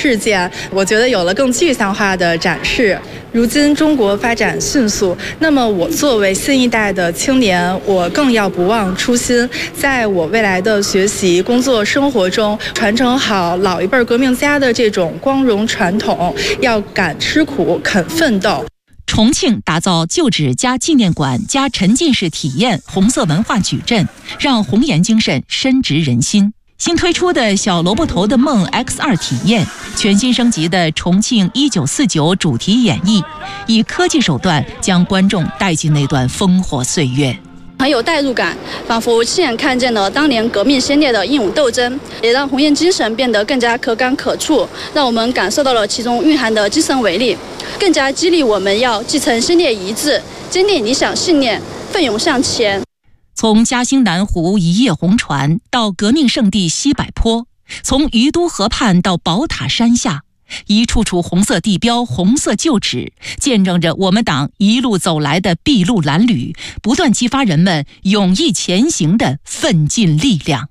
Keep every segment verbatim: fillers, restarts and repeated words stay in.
事件，我觉得有了更具象化的展示。如今中国发展迅速，那么我作为新一代的青年，我更要不忘初心，在我未来的学习、工作、生活中，传承好老一辈革命家的这种光荣传统，要敢吃苦、肯奋斗。 重庆打造旧址加纪念馆加沉浸式体验红色文化矩阵，让红岩精神深植人心。新推出的小萝卜头的梦 X 二 体验，全新升级的重庆一九四九主题演绎，以科技手段将观众带进那段烽火岁月。 很有代入感，仿佛亲眼看见了当年革命先烈的英勇斗争，也让红岩精神变得更加可感可触，让我们感受到了其中蕴含的精神伟力，更加激励我们要继承先烈遗志，坚定理想信念，奋勇向前。 从嘉兴南湖一叶红船到革命圣地西柏坡，从于都河畔到宝塔山下，一处处红色地标、红色旧址，见证着我们党一路走来的筚路蓝缕，不断激发人们勇毅前行的奋进力量。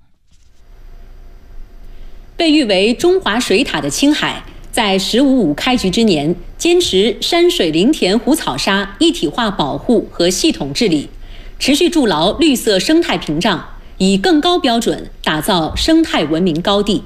被誉为中华水塔的青海，在十五五开局之年，坚持山水林田湖草沙一体化保护和系统治理，持续筑牢绿色生态屏障，以更高标准打造生态文明高地。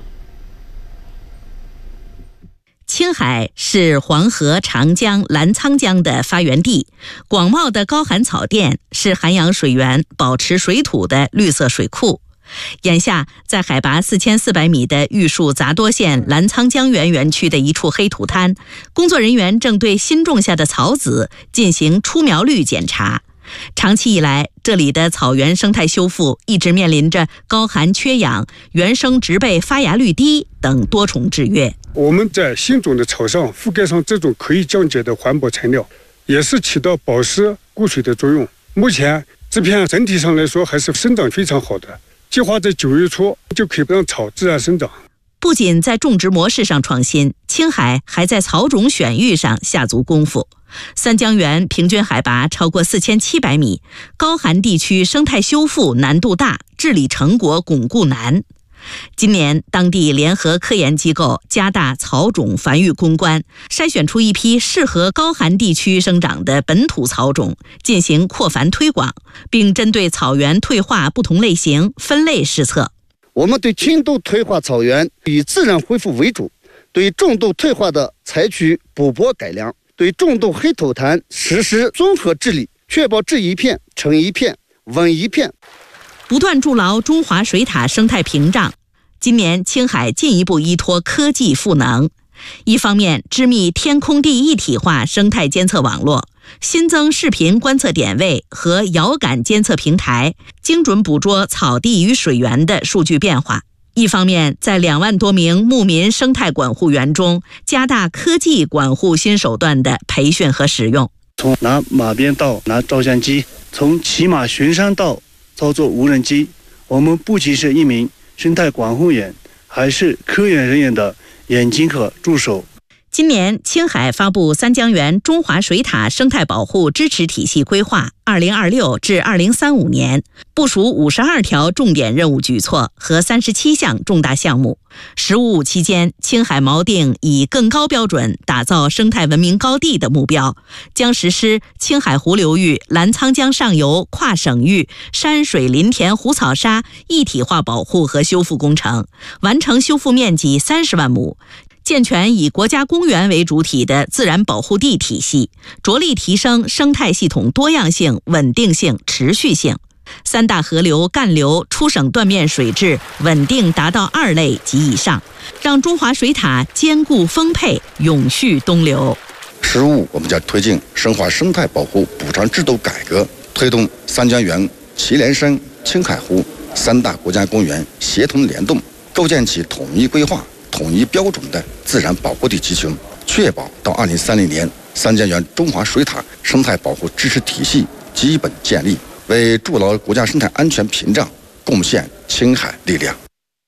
青海是黄河、长江、澜沧江的发源地，广袤的高寒草甸是涵养水源、保持水土的绿色水库。眼下，在海拔四千四百米的玉树杂多县澜沧江源园区的一处黑土滩，工作人员正对新种下的草籽进行出苗率检查。长期以来，这里的草原生态修复一直面临着高寒缺氧、原生植被发芽率低等多重制约。 我们在新种的草上覆盖上这种可以降解的环保材料，也是起到保湿固水的作用。目前这片整体上来说还是生长非常好的，计划在九月初就可以让草自然生长。 不仅在种植模式上创新，青海还在草种选育上下足功夫。三江源平均海拔超过四千七百米，高寒地区生态修复难度大，治理成果巩固难。今年，当地联合科研机构加大草种繁育攻关，筛选出一批适合高寒地区生长的本土草种，进行扩繁推广，并针对草原退化不同类型分类施测。 我们对轻度退化草原以自然恢复为主，对重度退化的采取补播改良，对重度黑土滩实施综合治理，确保治一片成一片稳一片。 不断筑牢中华水塔生态屏障。今年青海进一步依托科技赋能，一方面织密天空地一体化生态监测网络，新增视频观测点位和遥感监测平台，精准捕捉草地与水源的数据变化。一方面，在两万多名牧民生态管护员中，加大科技管护新手段的培训和使用。 从拿马鞭到拿照相机，从骑马巡山到操作无人机，我们不仅是一名生态管护员，还是科研人员的眼睛和助手。 今年，青海发布三江源中华水塔生态保护支持体系规划二零二六至二零三五年，部署五十二条重点任务举措和三十七项重大项目。十五五期间，青海锚定以更高标准打造生态文明高地的目标，将实施青海湖流域澜沧江上游跨省域山水林田湖草沙一体化保护和修复工程，完成修复面积三十万亩。健全以国家公园为主体的自然保护地体系，着力提升生态系统多样性、稳定性、持续性。三大河流干流出省断面水质稳定达到二类及以上，让中华水塔坚固丰沛、永续东流。 十五，我们将推进深化生态保护补偿制度改革，推动三江源、祁连山、青海湖三大国家公园协同联动，构建起统一规划、统一标准的自然保护地集群，确保到二零三零年三江源中华水塔生态保护支持体系基本建立，为筑牢国家生态安全屏障贡献青海力量。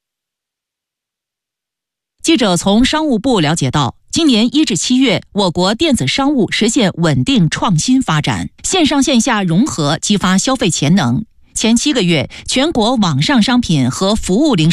记者从商务部了解到，今年一至七月，我国电子商务实现稳定创新发展，线上线下融合，激发消费潜能。前七个月，全国网上商品和服务零